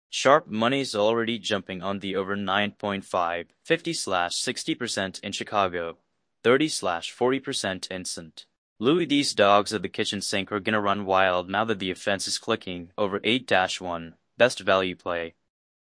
Sharp money's already jumping on the over 9.5, 50/60% in Chicago, 30/40% instant. Louis, these dogs at the kitchen sink are gonna run wild now that the offense is clicking over 8-1. Best value play.